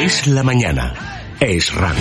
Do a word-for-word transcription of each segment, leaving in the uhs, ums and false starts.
Es la mañana. Es radio.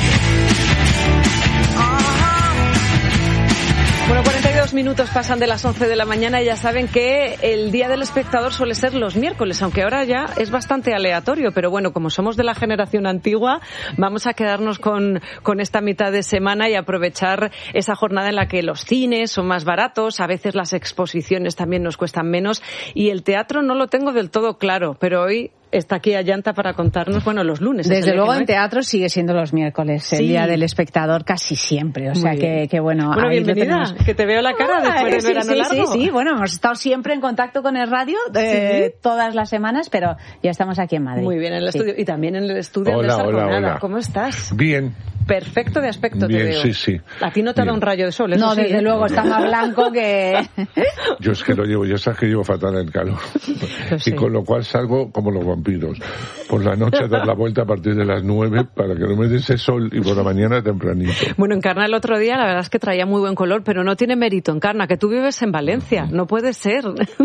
Bueno, cuarenta y dos minutos pasan de las once de la mañana y ya saben que el Día del Espectador suele ser los miércoles, aunque ahora ya es bastante aleatorio, pero bueno, como somos de la generación antigua, vamos a quedarnos con, con esta mitad de semana y aprovechar esa jornada en la que los cines son más baratos, a veces las exposiciones también nos cuestan menos y el teatro no lo tengo del todo claro, pero hoy está aquí Ayanta para contarnos, bueno, los lunes. Desde luego en teatro sigue siendo los miércoles, sí. El Día del Espectador casi siempre, o sea que, que bueno. Bueno, bienvenida, que te veo la cara ah, después del sí, verano sí, largo. Sí, sí, bueno, hemos estado siempre en contacto con el radio eh, ¿Sí? todas las semanas, pero ya estamos aquí en Madrid. Muy bien, en el sí. estudio, y también en el estudio hola, de hola, hola. ¿Cómo estás? Bien. Perfecto de aspecto Bien, te veo. sí, sí. A ti no te ha dado un rayo de sol, eso No, sí, desde ¿eh? luego, está más blanco que... Yo es que lo llevo, ya sabes que llevo fatal el calor. Pues sí. Y con lo cual salgo como los vampiros. Por la noche a dar la vuelta a partir de las nueve para que no me dé ese sol y por la mañana tempranito. Bueno, Encarna el otro día la verdad es que traía muy buen color, pero no tiene mérito, Encarna, que tú vives en Valencia. No puede ser.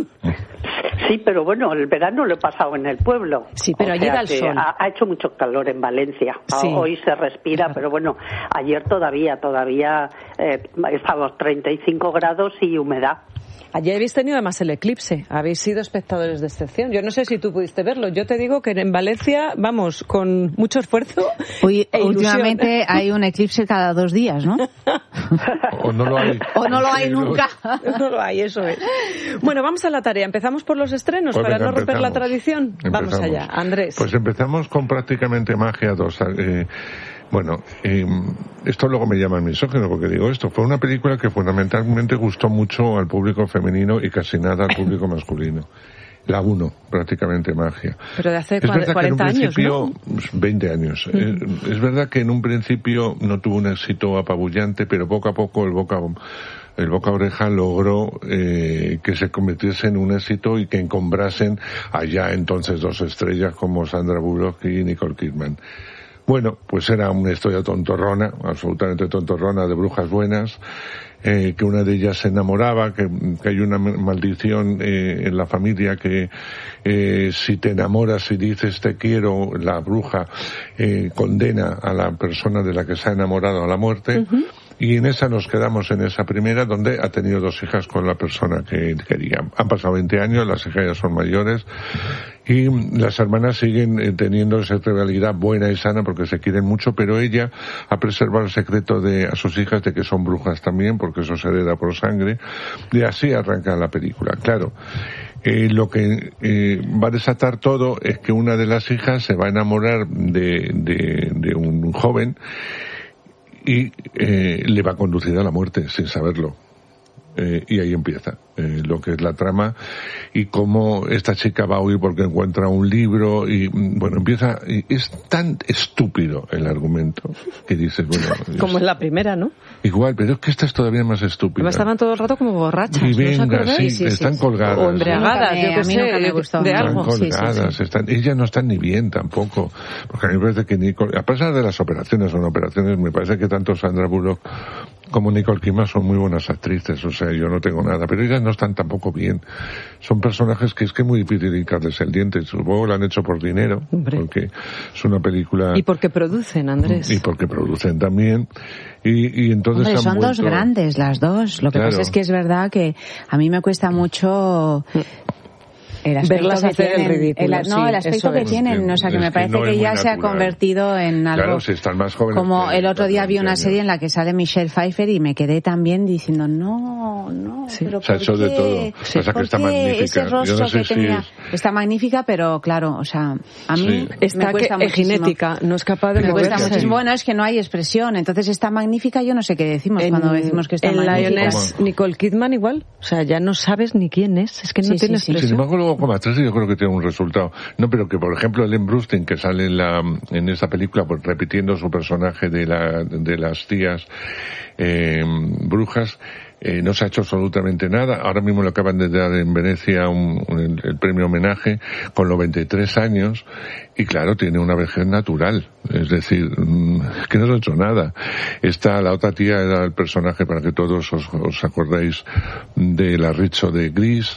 Sí, pero bueno, el verano lo he pasado en el pueblo. Sí, pero o allí sea da el sol. Ha, ha hecho mucho calor en Valencia. Sí. Hoy se respira, pero bueno, ayer todavía, todavía eh, estábamos treinta y cinco grados y humedad. Ayer habéis tenido además el eclipse, habéis sido espectadores de excepción. Yo no sé si tú pudiste verlo. Yo te digo que en Valencia, vamos, con mucho esfuerzo Uy, e últimamente hay un eclipse cada dos días, ¿no? O no lo hay. O no lo hay nunca. No lo hay, eso es. Bueno, vamos a la tarea. Empezamos por los estrenos Pues para venga, no romper empezamos. la tradición. Empezamos. Vamos allá, Andrés. Pues empezamos con prácticamente Magia dos. Eh, Bueno, eh, esto luego me llama misógino porque digo esto. Fue una película que fundamentalmente gustó mucho al público femenino y casi nada al público masculino. La uno, prácticamente Magia. Pero de hace es verdad cuarenta que en un años, principio, ¿no? veinte años. Mm. Es, es verdad que en un principio no tuvo un éxito apabullante, pero poco a poco el boca el boca oreja logró eh, que se convirtiese en un éxito y que encombrasen allá entonces dos estrellas como Sandra Bullock y Nicole Kidman. Bueno, pues era una historia tontorrona, absolutamente tontorrona, de brujas buenas, eh, que una de ellas se enamoraba, que, que hay una maldición eh, en la familia que eh, si te enamoras y dices te quiero, la bruja eh, condena a la persona de la que se ha enamorado a la muerte. Uh-huh. Y en esa nos quedamos, en esa primera, donde ha tenido dos hijas con la persona que quería. Han pasado veinte años, las hijas ya son mayores, y las hermanas siguen teniendo esa rivalidad buena y sana porque se quieren mucho, pero ella ha preservado el secreto de a sus hijas de que son brujas también, porque eso se hereda por sangre, y así arranca la película. Claro, eh, lo que eh, va a desatar todo es que una de las hijas se va a enamorar de, de, de un joven, y eh, le va a conducir a la muerte sin saberlo. Eh, y ahí empieza eh, lo que es la trama y cómo esta chica va a huir porque encuentra un libro y bueno, empieza, y es tan estúpido el argumento que dices, bueno... Como es, en la primera, ¿no? Igual, pero es que esta es todavía más estúpida. Estaban todo el rato como borrachas, y ¿no venga, os acordáis? sí, Sí, sí, están sí, colgadas. O embriagadas, me, yo que a mí sé, nunca me gustó. de Están algo. colgadas, Sí, sí, sí. Están, ellas no están ni bien tampoco, porque a mí me parece que Nicole, a pesar de las operaciones, son operaciones, me parece que tanto Sandra Bullock como Nicole Kidman son muy buenas actrices, o sea, yo no tengo nada, pero ellas no están tampoco bien. Son personajes que es que es muy difícil hincarles el diente, supongo lo han hecho por dinero, Hombre. porque es una película... Y porque producen, Andrés. Y porque producen también, y, y entonces Hombre, han son vuelto... dos grandes las dos, lo que Claro. pasa es que es verdad que a mí me cuesta mucho... El aspecto Verlas que hacer tienen, el ridículo, el, no, sí, el aspecto eso que es. tienen, o sea, que Es me que parece no que es ya muy se ha natural. convertido en algo... Claro, si están más jóvenes. Como que- el otro día vi una años. serie en la que sale Michelle Pfeiffer y me quedé también diciendo, no, no, Sí. pero Se ha ¿por hecho qué? de todo. Sí. Pasa que ¿Por está qué magnífica. ese Yo rostro no sé que si tenía? es- Está magnífica, pero claro, o sea, a mí Sí. Está me cuesta que, muchísimo. genética, no es capaz de Me cuesta moverse. muchísimo. Bueno, es que no hay expresión. Entonces está magnífica, yo no sé qué decimos En- cuando decimos que está en magnífica. Lioness, Nicole Kidman igual. O sea, ya no sabes ni quién es. Es que no Sí, tiene sí, sí. expresión. Sin embargo, luego como actriz yo creo que tiene un resultado. No, pero que por ejemplo Ellen Burstyn, que sale en la en esa película pues repitiendo su personaje de la de las tías eh, brujas, eh, no se ha hecho absolutamente nada. Ahora mismo le acaban de dar en Venecia un, un- el, el premio homenaje con noventa y tres años y claro, tiene una vejez natural. Es decir, mm, es que no ha hecho nada. Esta, la otra tía era el personaje, para que todos os, os acordéis, de la Richo de Gris.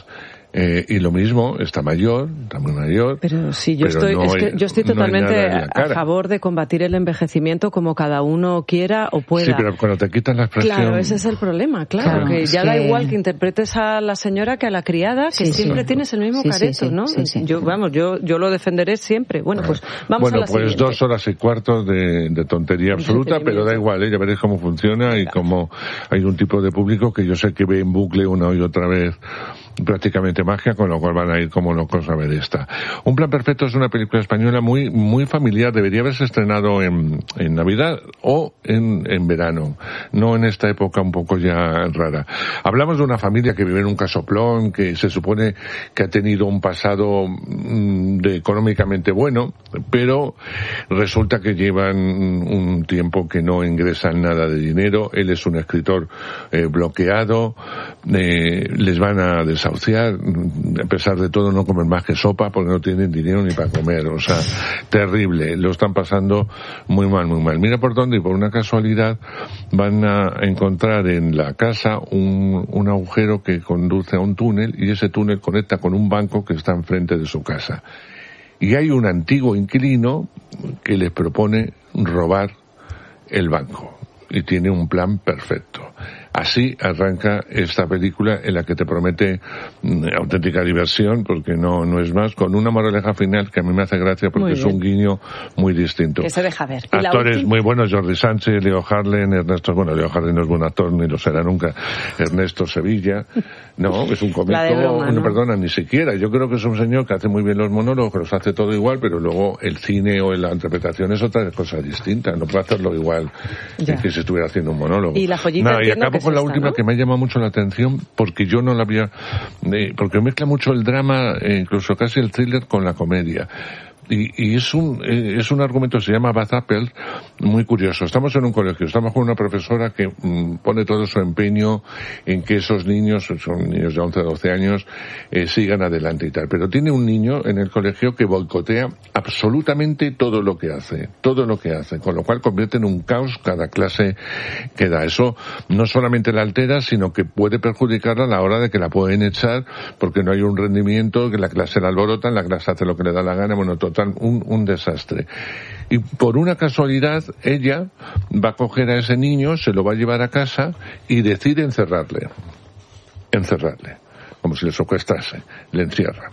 Eh, y lo mismo, está mayor, está muy mayor. Pero sí, yo pero estoy, no es hay, que yo estoy no totalmente a favor de combatir el envejecimiento como cada uno quiera o pueda. Sí, pero cuando te quitan la expresión... Claro, ese es el problema, claro, claro que ya que... da igual que interpretes a la señora que a la criada, que sí, siempre sí. tienes el mismo sí, careto, sí, sí, ¿no? Sí, sí. Yo, vamos, yo, yo lo defenderé siempre. Bueno, pues vamos bueno, a la pues siguiente. dos horas y cuartos de, de tontería absoluta, pero da igual, ¿eh? Ya veréis cómo funciona y cómo hay un tipo de público que yo sé que ve en bucle una y otra vez prácticamente magia, con lo cual van a ir como locos a ver esta. Un plan perfecto es una película española muy muy familiar, debería haberse estrenado en, en Navidad o en, en verano, no en esta época un poco ya rara. Hablamos de una familia que vive en un casoplón, que se supone que ha tenido un pasado de económicamente bueno, pero resulta que llevan un tiempo que no ingresan nada de dinero. Él es un escritor eh, bloqueado, eh, les van a desahuciar, a pesar de todo no comen más que sopa porque no tienen dinero ni para comer, o sea, terrible, lo están pasando muy mal, muy mal. Mira por dónde, y por una casualidad van a encontrar en la casa un, un agujero que conduce a un túnel, y ese túnel conecta con un banco que está enfrente de su casa. Y hay un antiguo inquilino que les propone robar el banco, y tiene un plan perfecto. Así arranca esta película, en la que te promete mm, auténtica diversión, porque no no es más, con una moraleja final que a mí me hace gracia porque es un guiño muy distinto. Que se deja ver. Actores muy buenos, Jordi Sánchez, Leo Harlem, Ernesto, bueno, Leo Harlem no es buen actor, ni lo será nunca, Ernesto Sevilla, no, es un cómico, no, ¿no? Perdona, ni siquiera, yo creo que es un señor que hace muy bien los monólogos, que los hace todo igual, pero luego el cine o la interpretación es otra cosa distinta, no puede hacerlo igual ya. que si estuviera haciendo un monólogo. Y la joyita no, y acabo con la esta, última, ¿no? Que me ha llamado mucho la atención, porque yo no la había, eh, porque mezcla mucho el drama, eh, incluso casi el thriller, con la comedia. Y, y es un eh, es un argumento, se llama Bad Apple, muy curioso. Estamos en un colegio, estamos con una profesora que mm, pone todo su empeño en que esos niños, son niños de once, doce años, eh, sigan adelante y tal. Pero tiene un niño en el colegio que boicotea absolutamente todo lo que hace, todo lo que hace, con lo cual convierte en un caos cada clase que da. Eso no solamente la altera, sino que puede perjudicarla a la hora de que la pueden echar porque no hay un rendimiento, que la clase la alborotan, la clase hace lo que le da la gana, bueno, total, Un, un desastre. Y por una casualidad, ella va a coger a ese niño, se lo va a llevar a casa y decide encerrarle. Encerrarle. Como si le secuestrase. Le encierra.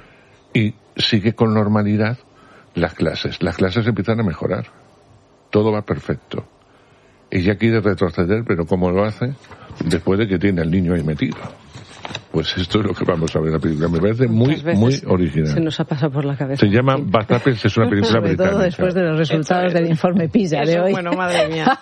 Y sigue con normalidad las clases. Las clases empiezan a mejorar. Todo va perfecto. Ella quiere retroceder, pero ¿cómo lo hace? Después de que tiene al niño ahí metido. Pues esto es lo que vamos a ver en la película. Me parece muy, muy original. Se nos ha pasado por la cabeza. Se llama Bad Apples, es una película Sobre británica. todo después de los resultados del informe PISA de hoy. Bueno, madre mía.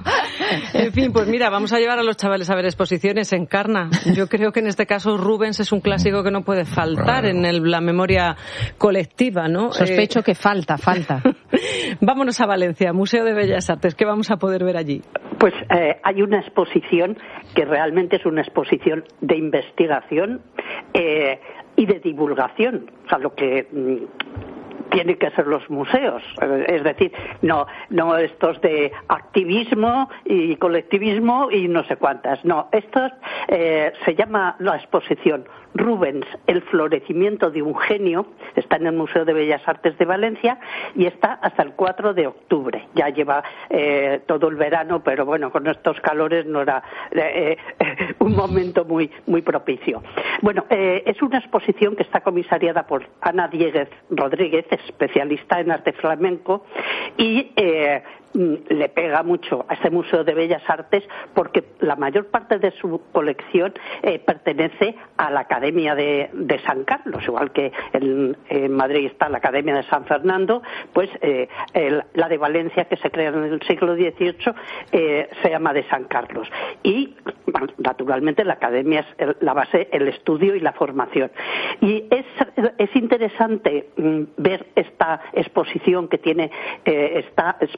En fin, pues mira, vamos a llevar a los chavales a ver exposiciones. Encarna. Yo creo que en este caso Rubens es un clásico que no puede faltar claro. en el, la memoria colectiva, ¿no? Sospecho eh... que falta, falta. Vámonos a Valencia, Museo de Bellas Artes. ¿Qué vamos a poder ver allí? Pues eh, hay una exposición que realmente es una exposición de investigación eh, y de divulgación, o sea, lo que mm, tienen que ser los museos, es decir, no no estos de activismo y colectivismo y no sé cuántas, no, esto eh, se llama la exposición Rubens, el florecimiento de un genio, está en el Museo de Bellas Artes de Valencia y está hasta el cuatro de octubre. Ya lleva eh, todo el verano, pero bueno, con estos calores no era eh, eh, un momento muy muy propicio. Bueno, eh, es una exposición que está comisariada por Ana Dieguez Rodríguez, especialista en arte flamenco, y eh, le pega mucho a este Museo de Bellas Artes porque la mayor parte de su colección eh, pertenece a la Academia de, de San Carlos, igual que en, en Madrid está la Academia de San Fernando, pues eh, el, la de Valencia, que se crea en el siglo dieciocho, eh, se llama de San Carlos. Y bueno, naturalmente la Academia es el, la base, el estudio y la formación. Y es, es interesante mm, ver esta exposición que tiene, eh, está explicada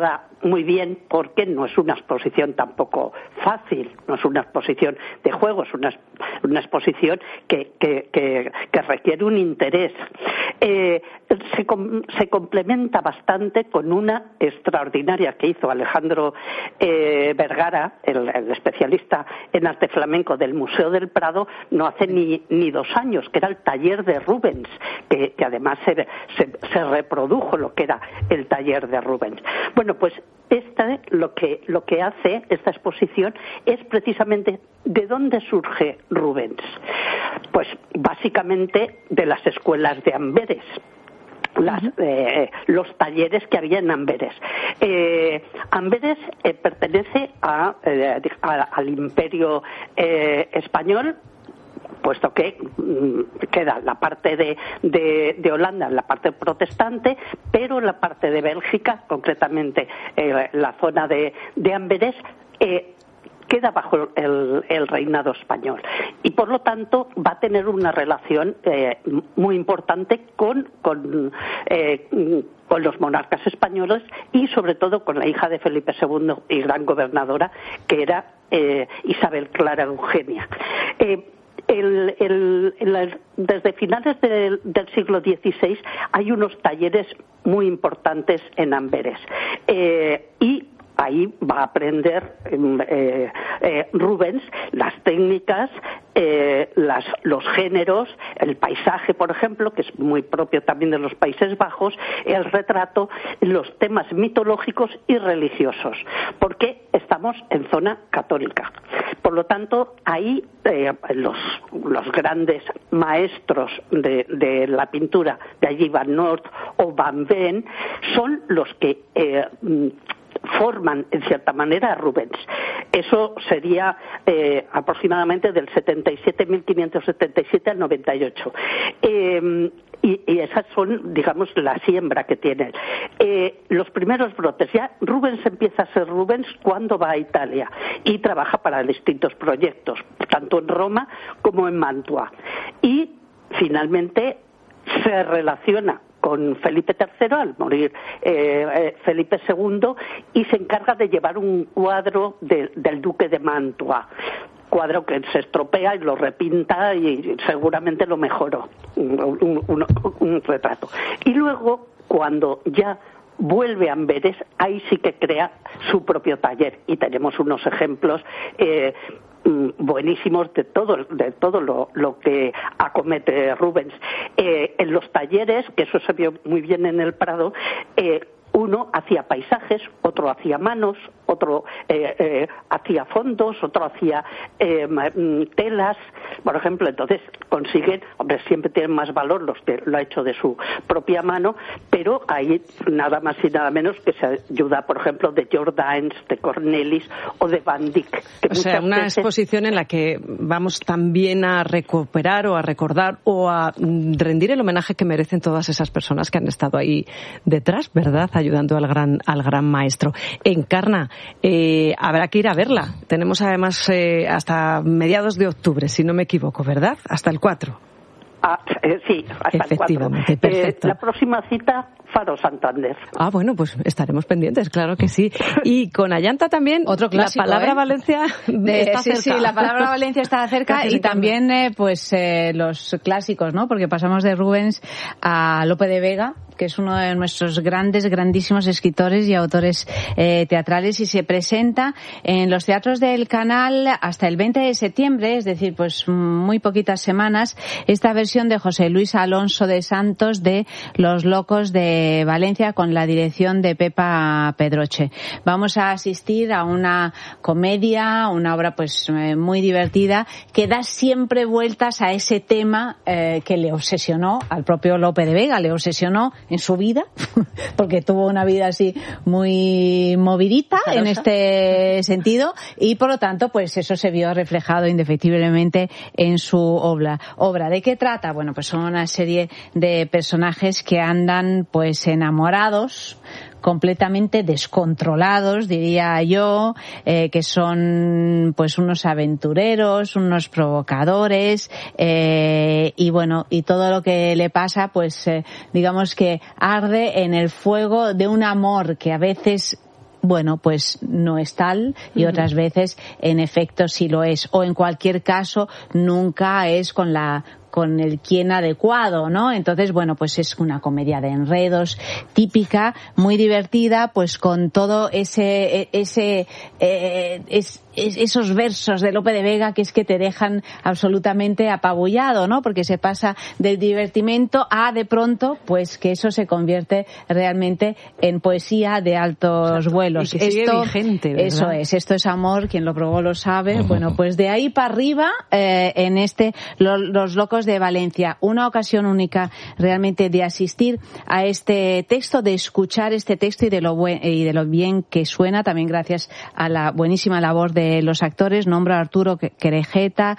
queda muy bien porque no es una exposición tampoco fácil, no es una exposición de juego, es una, una exposición que, que, que, que requiere un interés. Eh, se, com, se complementa bastante con una extraordinaria que hizo Alejandro eh, Vergara, el, el especialista en arte flamenco del Museo del Prado, no hace ni, ni dos años, que era el taller de Rubens, que, que además se, se, se reprodujo lo que era el taller de Rubens. Bueno, pues esta lo que lo que hace esta exposición es precisamente de dónde surge Rubens. Pues básicamente de las escuelas de Amberes. Las, eh, los talleres que había en Amberes. Eh, Amberes eh, pertenece a, eh, a, al Imperio eh, Español, puesto que mmm, queda la parte de, de, de Holanda, la parte protestante, pero la parte de Bélgica, concretamente eh, la zona de, de Amberes, eh, queda bajo el, el reinado español y por lo tanto va a tener una relación eh, muy importante con, con, eh, con los monarcas españoles y sobre todo con la hija de Felipe segundo y gran gobernadora, que era eh, Isabel Clara Eugenia. Eh, El, el, el, desde finales de, del siglo dieciséis hay unos talleres muy importantes en Amberes eh, y ahí va a aprender eh, eh, Rubens las técnicas, eh, las, los géneros, el paisaje, por ejemplo, que es muy propio también de los Países Bajos, el retrato, los temas mitológicos y religiosos, porque estamos en zona católica. Por lo tanto, ahí eh, los, los grandes maestros de, de la pintura, de allí Van Noort o Van Veen, son los que eh, forman en cierta manera a Rubens. Eso sería eh, aproximadamente del setenta y siete, mil quinientos setenta y siete al noventa y ocho. Eh, y, y esas son, digamos, la siembra que tiene. Eh, los primeros brotes, ya Rubens empieza a ser Rubens cuando va a Italia y trabaja para distintos proyectos, tanto en Roma como en Mantua. Y finalmente se relaciona con Felipe tercero al morir eh, eh, Felipe segundo y se encarga de llevar un cuadro de, del duque de Mantua, cuadro que se estropea y lo repinta y seguramente lo mejoró, un, un, un, un retrato. Y luego, cuando ya vuelve a Amberes, ahí sí que crea su propio taller y tenemos unos ejemplos eh, buenísimos de todo de todo lo, lo que acomete Rubens. Eh, en los talleres, que eso se vio muy bien en el Prado, eh, uno hacía paisajes, otro hacía manos, otro eh, eh, hacía fondos, otro hacía eh, telas, por ejemplo. Entonces consiguen, hombre, siempre tienen más valor los que lo ha hecho de su propia mano, pero hay nada más y nada menos que se ayuda, por ejemplo, de Jordaens, de Cornelis o de Van Dyck. Que o sea, una veces... exposición en la que vamos también a recuperar o a recordar o a rendir el homenaje que merecen todas esas personas que han estado ahí detrás, ¿verdad?, ayudando al gran al gran maestro. Encarna, eh, habrá que ir a verla. Tenemos además eh, hasta mediados de octubre, si no me equivoco, ¿verdad? Hasta el cuatro. Ah, eh, sí, hasta efectivamente, el cuatro. Perfecto. Eh, la próxima cita, Faro Santander. Ah, bueno, pues estaremos pendientes, claro que sí. Y con Ayanta también, otro clásico, la palabra ¿eh? Valencia de, está sí, cerca. Sí, la palabra Valencia está cerca y también eh, pues eh, los clásicos, ¿no? Porque pasamos de Rubens a Lope de Vega, que es uno de nuestros grandes, grandísimos escritores y autores eh, teatrales, y se presenta en los teatros del Canal hasta el veinte de septiembre, es decir, pues muy poquitas semanas, esta versión de José Luis Alonso de Santos de Los Locos de Valencia, con la dirección de Pepa Pedroche. Vamos a asistir a una comedia, una obra pues eh, muy divertida, que da siempre vueltas a ese tema eh, que le obsesionó al propio Lope de Vega, le obsesionó en su vida, porque tuvo una vida así muy movidita en este sentido, y por lo tanto pues eso se vio reflejado indefectiblemente en su obra. obra. ¿De qué trata? Bueno, pues son una serie de personajes que andan pues enamorados, completamente descontrolados, diría yo, eh, que son pues unos aventureros, unos provocadores, eh, y bueno, y todo lo que le pasa pues eh, digamos que arde en el fuego de un amor que a veces bueno, pues no es tal y otras veces en efecto sí lo es, o en cualquier caso nunca es con la con el quién adecuado, ¿no? Entonces, bueno, pues es una comedia de enredos típica, muy divertida, pues con todo ese ese eh, es, es, esos versos de Lope de Vega que es que te dejan absolutamente apabullado, ¿no? Porque se pasa del divertimento a de pronto, pues que eso se convierte realmente en poesía de altos Exacto. vuelos. Y que sigue esto, vigente, ¿verdad? Eso es, esto es amor, quien lo probó lo sabe. Bueno, pues de ahí para arriba, eh, en este lo, Los Locos de Valencia, una ocasión única realmente de asistir a este texto, de escuchar este texto y de lo buen, y de lo bien que suena, también gracias a la buenísima labor de los actores. Nombro a Arturo Querejeta,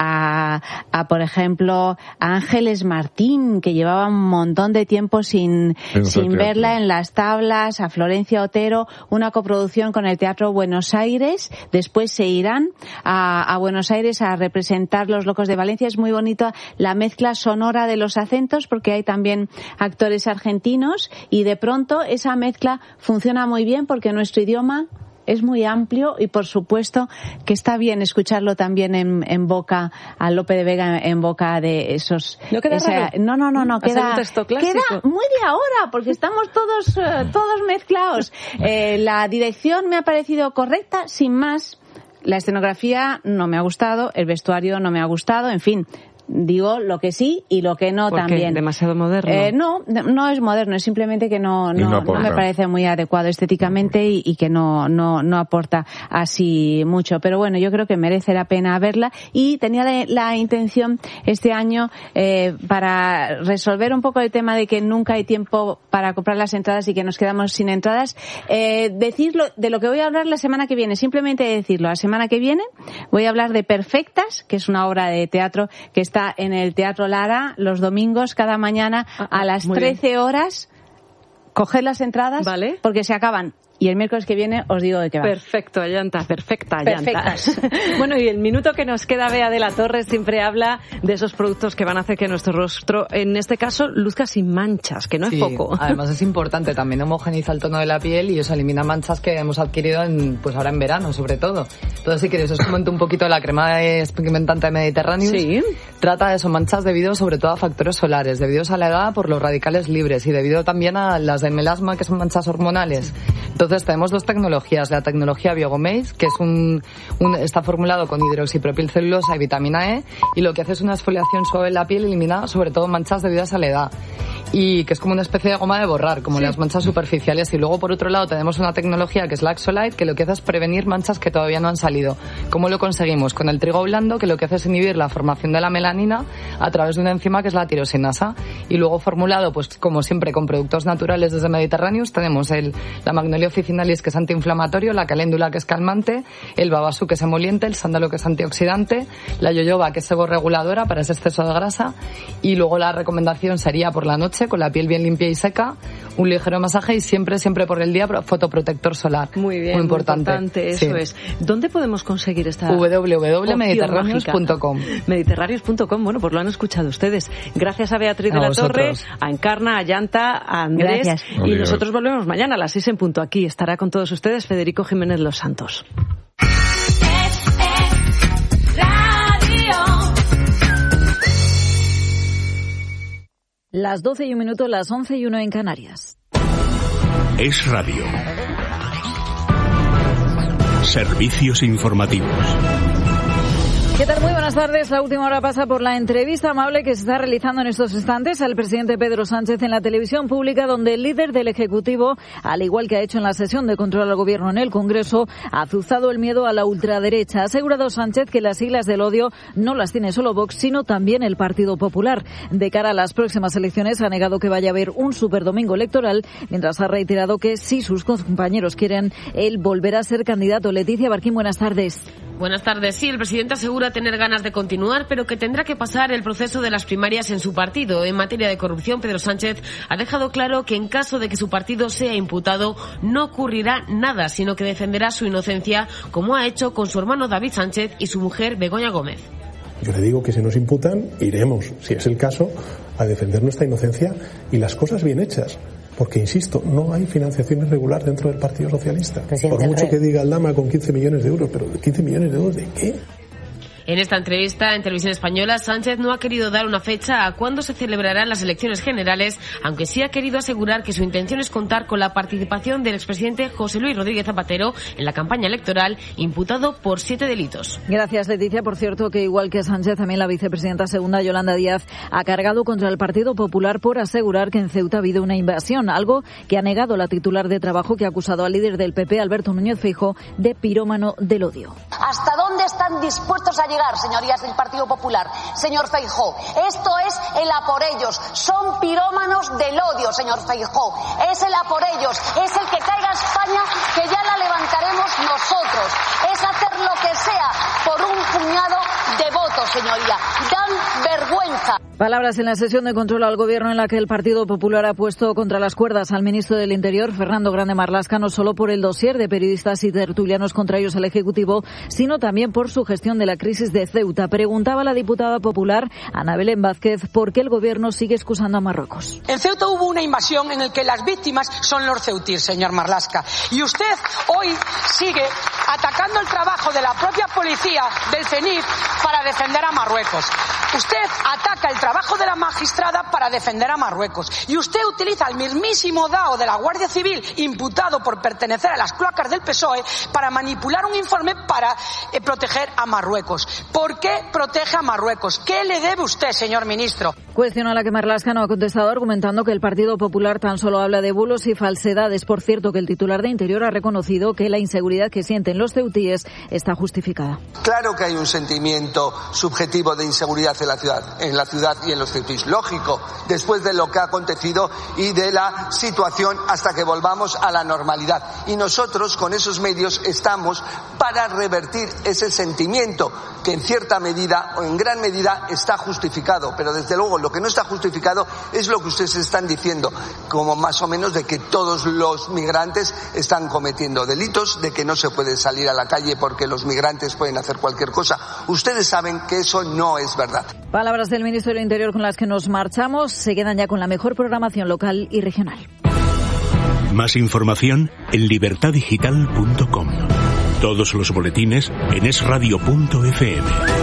a, a por ejemplo a Ángeles Martín, que llevaba un montón de tiempo sin, sin verla en las tablas, a Florencia Otero, una coproducción con el Teatro Buenos Aires. Después se irán a, a Buenos Aires a representar Los Locos de Valencia. Es muy bonito la mezcla sonora de los acentos, porque hay también actores argentinos, y de pronto esa mezcla funciona muy bien porque nuestro idioma es muy amplio y por supuesto que está bien escucharlo también en, en boca a Lope de Vega, en boca de esos... ¿No queda esa, raro? No, no, no, no, queda, un texto clásico. Queda muy de ahora porque estamos todos, uh, todos mezclados. Eh, la dirección me ha parecido correcta, sin más. La escenografía no me ha gustado, el vestuario no me ha gustado, en fin... Digo lo que sí y lo que no. ¿Por también. Qué? ¿Demasiado moderno? Eh, no, no es moderno, es simplemente que no, no, no, no me parece muy adecuado estéticamente y, y que no, no, no aporta así mucho. Pero bueno, yo creo que merece la pena verla, y tenía la, la intención este año, eh, para resolver un poco el tema de que nunca hay tiempo para comprar las entradas y que nos quedamos sin entradas, eh, decirlo de lo que voy a hablar la semana que viene, simplemente decirlo. La semana que viene voy a hablar de Perfectas, que es una obra de teatro que está Está en el Teatro Lara los domingos cada mañana ah, a las trece horas. Coged las entradas, ¿vale? Porque se acaban. Y el miércoles que viene os digo de qué va. Perfecto, Ayanta, perfecta, Perfectas. Ayanta. Bueno, y el minuto que nos queda, Bea de la Torre siempre habla de esos productos que van a hacer que nuestro rostro, en este caso, luzca sin manchas, que no sí, es poco. Además es importante, también homogeniza el tono de la piel y eso elimina manchas que hemos adquirido en, pues ahora en verano, sobre todo. Entonces, si queréis, os comento un poquito la crema despigmentante de Mediterráneo. Sí. Trata de eso, manchas debido sobre todo a factores solares, debido a la edad por los radicales libres y debido también a las del melasma, que son manchas hormonales. Entonces, tenemos dos tecnologías. La tecnología Biogomaze, que es un, un está formulado con hidroxipropilcelulosa y vitamina E, y lo que hace es una exfoliación suave en la piel, elimina sobre todo manchas debidas a la edad, y que es como una especie de goma de borrar, como sí. las manchas superficiales. Y luego por otro lado tenemos una tecnología que es la Axolite, que lo que hace es prevenir manchas que todavía no han salido. ¿Cómo lo conseguimos? Con el trigo blando, que lo que hace es inhibir la formación de la melanina a través de una enzima que es la tirosinasa. Y luego formulado, pues como siempre, con productos naturales desde Mediterráneos, tenemos el, la Magnolia officinalis, que es antiinflamatorio, la caléndula, que es calmante, el babasú, que es emoliente, el sándalo, que es antioxidante, la yoyoba, que es seborreguladora para ese exceso de grasa, y luego la recomendación sería por la noche, con la piel bien limpia y seca, un ligero masaje, y siempre, siempre por el día, fotoprotector solar. Muy bien, muy importante. Muy importante eso sí. es. ¿Dónde podemos conseguir esta w w w punto mediterráneos punto com mediterráneos punto com? Bueno, pues lo han escuchado ustedes. Gracias a Beatriz a de la vosotros. Torre, a Encarna, a Yanta, a Andrés. Gracias. Y Adiós. Nosotros volvemos mañana a las seis en punto. Aquí estará con todos ustedes Federico Jiménez Los Santos. Las doce y un minuto, las once y uno en Canarias. Es Radio. Servicios informativos. ¿Qué tal? Muy buenas tardes. La última hora pasa por la entrevista amable que se está realizando en estos instantes al presidente Pedro Sánchez en la televisión pública, donde el líder del Ejecutivo, al igual que ha hecho en la sesión de control al Gobierno en el Congreso, ha azuzado el miedo a la ultraderecha. Ha asegurado Sánchez que las siglas del odio no las tiene solo Vox, sino también el Partido Popular. De cara a las próximas elecciones, ha negado que vaya a haber un superdomingo electoral, mientras ha reiterado que si sus compañeros quieren, él volverá a ser candidato. Leticia Barquín, buenas tardes. Buenas tardes. Sí, el presidente asegura tener ganas de continuar, pero que tendrá que pasar el proceso de las primarias en su partido. En materia de corrupción, Pedro Sánchez ha dejado claro que en caso de que su partido sea imputado, no ocurrirá nada, sino que defenderá su inocencia, como ha hecho con su hermano David Sánchez y su mujer Begoña Gómez. Yo le digo que si nos imputan, iremos, si es el caso, a defender nuestra inocencia y las cosas bien hechas. Porque, insisto, no hay financiación irregular dentro del Partido Socialista. Por mucho que diga Aldama con quince millones de euros, pero ¿quince millones de euros de qué? En esta entrevista en Televisión Española, Sánchez no ha querido dar una fecha a cuándo se celebrarán las elecciones generales, aunque sí ha querido asegurar que su intención es contar con la participación del expresidente José Luis Rodríguez Zapatero en la campaña electoral, imputado por siete delitos. Gracias, Leticia. Por cierto, que igual que Sánchez, también la vicepresidenta segunda, Yolanda Díaz, ha cargado contra el Partido Popular por asegurar que en Ceuta ha habido una invasión, algo que ha negado la titular de Trabajo, que ha acusado al líder del P P, Alberto Núñez Feijóo, de pirómano del odio. ¿Hasta dónde están dispuestos a llegar, señorías del Partido Popular? Señor Feijóo, esto es el a por ellos. Son pirómanos del odio, señor Feijóo. Es el a por ellos. Es el que caiga España, que ya la levantaremos nosotros. Es hacer lo que sea por un puñado de votos, señoría. Dan vergüenza. Palabras en la sesión de control al Gobierno en la que el Partido Popular ha puesto contra las cuerdas al ministro del Interior, Fernando Grande Marlaska, no solo por el dossier de periodistas y tertulianos contrarios al Ejecutivo, sino también por su gestión de la crisis de Ceuta. Preguntaba la diputada popular Ana Belén Vázquez por qué el Gobierno sigue excusando a Marruecos. En Ceuta hubo una invasión en la que las víctimas son los ceutíes, señor Marlaska. Y usted hoy sigue atacando el trabajo de la propia policía del C E N I F para defender a Marruecos. Usted ataca el trabajo de la magistrada para defender a Marruecos. Y usted utiliza al mismísimo D A O de la Guardia Civil, imputado por pertenecer a las cloacas del P S O E, para manipular un informe para eh, proteger a Marruecos. ¿Por qué protege a Marruecos? ¿Qué le debe usted, señor ministro? Cuestión a la que Marlaska no ha contestado, argumentando que el Partido Popular tan solo habla de bulos y falsedades. Por cierto, que el titular de Interior ha reconocido que la inseguridad que sienten los ceutíes está justificada. Claro que hay un sentimiento subjetivo de inseguridad en la ciudad, en la ciudad y en los ceutíes. Lógico, después de lo que ha acontecido y de la situación hasta que volvamos a la normalidad. Y nosotros, con esos medios, estamos para revertir ese sentimiento que en cierta medida o en gran medida está justificado, pero desde luego lo que no está justificado es lo que ustedes están diciendo, como más o menos de que todos los migrantes están cometiendo delitos, de que no se puede salir a la calle porque los migrantes pueden hacer cualquier cosa. Ustedes saben que eso no es verdad. Palabras del ministro del Interior con las que nos marchamos. Se quedan ya con la mejor programación local y regional. Más información en libertad digital punto com. Todos los boletines en es radio punto efe eme.